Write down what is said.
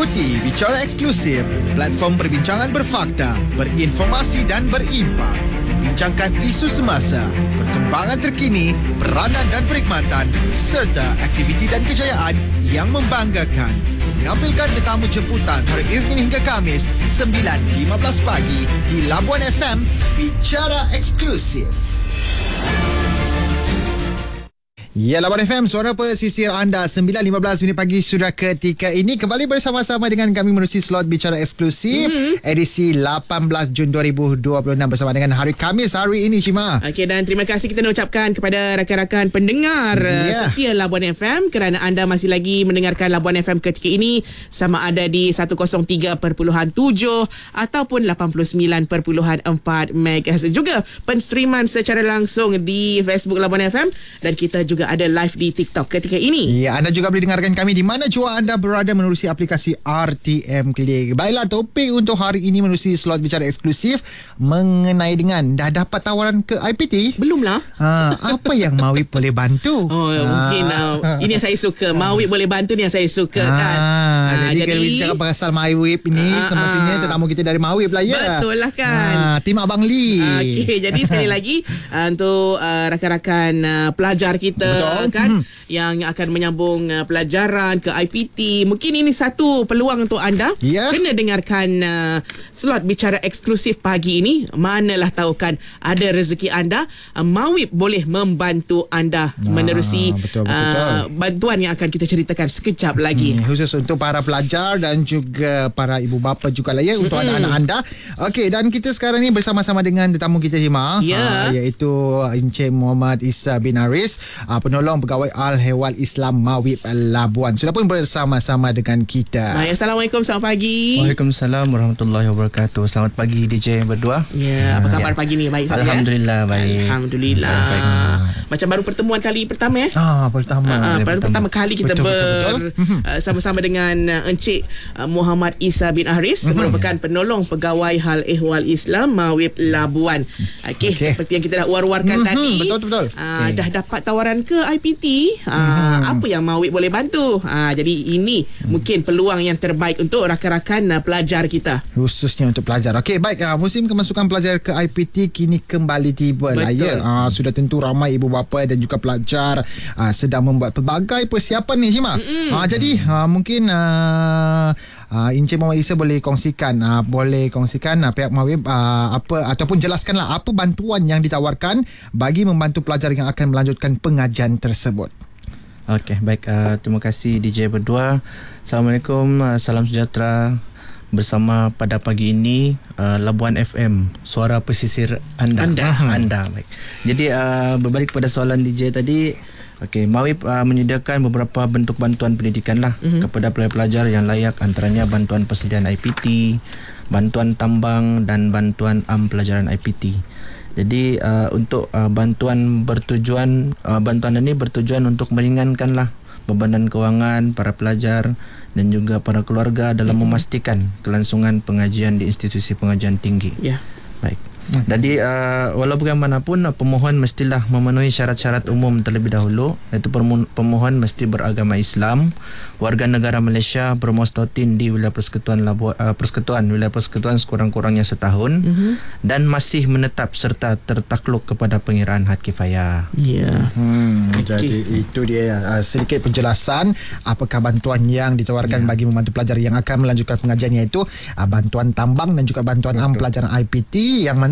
Ikuti Bicara Eksklusif, platform perbincangan berfakta, berinformasi dan berimpak. Membincangkan isu semasa, perkembangan terkini, peranan dan perkhidmatan, serta aktiviti dan kejayaan yang membanggakan. Menampilkan tetamu jemputan hari Isnin hingga Khamis 9.15 pagi di Labuan FM. Bicara Eksklusif. Ya, Labuan FM, suara pesisir anda. 9.15 minit pagi sudah ketika ini. Kembali bersama-sama dengan kami menerusi slot Bicara Eksklusif edisi 18 Jun 2026 bersama dengan hari Khamis hari ini, Syima. Okey, dan terima kasih kita nak ucapkan kepada rakan-rakan pendengar setia Labuan FM kerana anda masih lagi mendengarkan Labuan FM ketika ini, sama ada di 103.7 ataupun 89.4 MHz. Juga penstreaman secara langsung di Facebook Labuan FM, dan kita juga ada live di TikTok ketika ini. Ya, anda juga boleh dengarkan kami di mana jua anda berada menerusi aplikasi RTM Click. Baiklah, topik untuk hari ini menerusi slot Bicara Eksklusif mengenai dengan dah dapat tawaran ke IPT? Belumlah. Apa yang Mawib boleh bantu? Mungkin ini yang saya suka. Mawib boleh bantu ni yang saya suka kan. Jadi kalau cakap pasal Mawib ini, semestinya tetamu kita dari Mawib lah, ya. Betul lah kan. Tim Abang Lee. Okey, jadi sekali lagi untuk rakan-rakan pelajar kita, betul, kan, yang akan menyambung pelajaran ke IPT, mungkin ini satu peluang untuk anda. Kena dengarkan slot Bicara Eksklusif pagi ini. Manalah tahu kan, ada rezeki anda, Mawib boleh membantu anda menerusi bantuan yang akan kita ceritakan sekejap lagi. Khusus untuk para pelajar dan juga para ibu bapa juga lah, ya, untuk anak-anak anda. Okey, dan kita sekarang ni bersama-sama dengan tetamu kita, Syima, iaitu Encik Muhammad Isa bin Haris, penolong pegawai Al-Ehwal Islam Mawib Labuan, sudah pun bersama-sama dengan kita. Assalamualaikum, selamat pagi. Waalaikumsalam warahmatullahi wabarakatuh. Selamat pagi DJ berdua. Apa khabar pagi ni? Baik saja? Alhamdulillah, baik. Alhamdulillah. Macam baru pertemuan kali pertama pertama kali kita sama-sama dengan Encik Muhammad Isa bin Haris, merupakan penolong pegawai Al-Ehwal Islam Mawib Labuan. Okey, seperti yang kita dah war-warkan tadi. Betul. Dah dapat tawaran ke IPT. Apa yang Mawib boleh bantu? Jadi ini mungkin peluang yang terbaik untuk rakan-rakan pelajar kita, khususnya untuk pelajar. Okey, baik. Musim kemasukan pelajar ke IPT kini kembali tiba lah, ya. Sudah tentu ramai ibu bapa dan juga pelajar sedang membuat pelbagai persiapan ni, Syima. Jadi mungkin Encik Muhammad Isa boleh kongsikan pihak Mawib apa, ataupun jelaskanlah apa bantuan yang ditawarkan bagi membantu pelajar yang akan melanjutkan pengajian tersebut. Okey, baik. Terima kasih DJ berdua. Assalamualaikum, salam sejahtera. Bersama pada pagi ini Labuan FM, suara pesisir anda. Baik. Jadi berbalik pada soalan DJ tadi. Okey, Mawib menyediakan beberapa bentuk bantuan pendidikan lah kepada pelajar yang layak, antaranya bantuan persediaan IPT, bantuan tambang dan bantuan pelajaran IPT. Jadi untuk bantuan ini bertujuan untuk meringankanlah bebanan kewangan para pelajar dan juga para keluarga dalam memastikan kelangsungan pengajian di institusi pengajian tinggi. Baik. Jadi walau bagaimanapun, pemohon mestilah memenuhi syarat-syarat umum terlebih dahulu, iaitu pemohon mesti beragama Islam, warga negara Malaysia, bermustatin di wilayah persekutuan wilayah persekutuan sekurang-kurangnya setahun, dan masih menetap serta tertakluk kepada pengiraan had kifayah. Jadi itu dia sedikit penjelasan apakah bantuan yang ditawarkan bagi membantu pelajar yang akan melanjutkan pengajian, iaitu bantuan tambang dan juga bantuan pelajaran IPT, yang mana